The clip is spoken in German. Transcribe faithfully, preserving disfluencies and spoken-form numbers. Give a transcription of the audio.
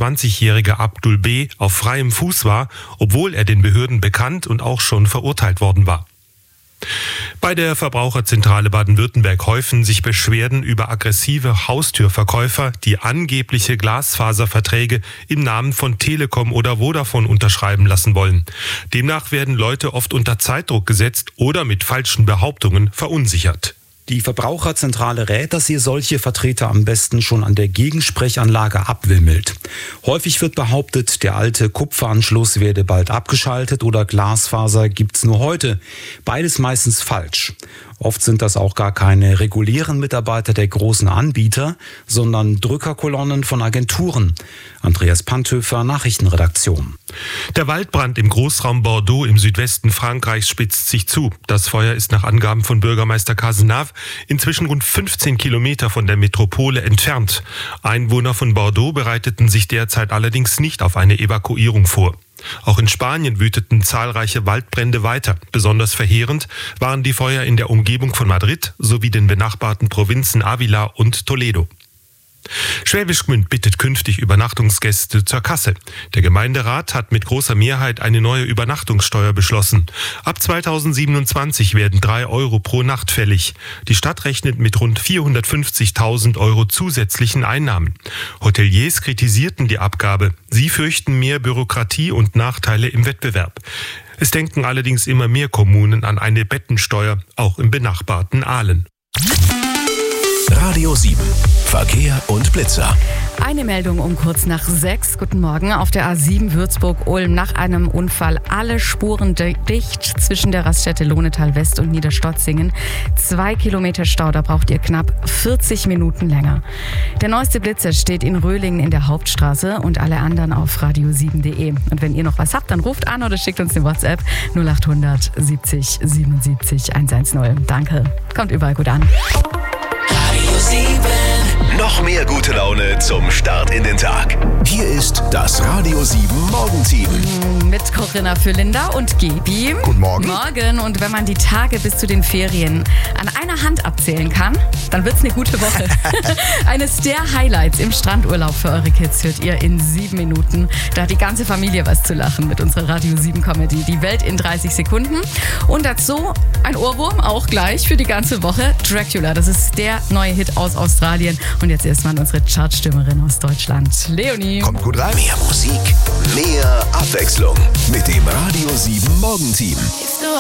siebenundzwanzigjährige Abdul B. auf freiem Fuß war, obwohl er den Behörden bekannt und auch schon verurteilt worden war. Bei der Verbraucherzentrale Baden-Württemberg häufen sich Beschwerden über aggressive Haustürverkäufer, die angebliche Glasfaserverträge im Namen von Telekom oder Vodafone unterschreiben lassen wollen. Demnach werden Leute oft unter Zeitdruck gesetzt oder mit falschen Behauptungen verunsichert. Die Verbraucherzentrale rät, dass ihr solche Vertreter am besten schon an der Gegensprechanlage abwimmelt. Häufig wird behauptet, der alte Kupferanschluss werde bald abgeschaltet oder Glasfaser gibt's nur heute. Beides meistens falsch. Oft sind das auch gar keine regulären Mitarbeiter der großen Anbieter, sondern Drückerkolonnen von Agenturen. Andreas Panthöfer, Nachrichtenredaktion. Der Waldbrand im Großraum Bordeaux im Südwesten Frankreichs spitzt sich zu. Das Feuer ist nach Angaben von Bürgermeister Cazenave inzwischen rund fünfzehn Kilometer von der Metropole entfernt. Einwohner von Bordeaux bereiteten sich derzeit allerdings nicht auf eine Evakuierung vor. Auch in Spanien wüteten zahlreiche Waldbrände weiter. Besonders verheerend waren die Feuer in der Umgebung von Madrid sowie den benachbarten Provinzen Ávila und Toledo. Schwäbisch Gmünd bittet künftig Übernachtungsgäste zur Kasse. Der Gemeinderat hat mit großer Mehrheit eine neue Übernachtungssteuer beschlossen. Ab zweitausendsiebenundzwanzig werden drei Euro pro Nacht fällig. Die Stadt rechnet mit rund vierhundertfünfzigtausend Euro zusätzlichen Einnahmen. Hoteliers kritisierten die Abgabe. Sie fürchten mehr Bürokratie und Nachteile im Wettbewerb. Es denken allerdings immer mehr Kommunen an eine Bettensteuer, auch im benachbarten Aalen. Radio sieben. Verkehr und Blitzer. Eine Meldung um kurz nach sechs. Guten Morgen. Auf der A sieben Würzburg-Ulm nach einem Unfall alle Spuren dicht zwischen der Raststätte Lohnetal West und Niederstotzingen. Zwei Kilometer Stau, da braucht ihr knapp vierzig Minuten länger. Der neueste Blitzer steht in Röhlingen in der Hauptstraße und alle anderen auf radio sieben punkt de. Und wenn ihr noch was habt, dann ruft an oder schickt uns eine WhatsApp null acht hundert siebzig siebenundsiebzig hundertzehn. Danke. Kommt überall gut an. Radio sieben. Noch mehr gute Laune zum Start in den Tag. Hier ist das Radio sieben Morgenteam. Mit Corinna Fürlinder und Gebi. Guten Morgen. Morgen. Und wenn man die Tage bis zu den Ferien an einer Hand abzählen kann, dann wird's eine gute Woche. Eines der Highlights im Strandurlaub für eure Kids hört ihr in sieben Minuten. Da hat die ganze Familie was zu lachen mit unserer Radio sieben Comedy. Die Welt in dreißig Sekunden. Und dazu ein Ohrwurm, auch gleich für die ganze Woche. Dracula, das ist der neue Hit aus Australien. Und jetzt erstmal unsere Chartstürmerin aus Deutschland, Leonie. Kommt gut rein. Mehr Musik, mehr Abwechslung mit dem Radio sieben Morgenteam.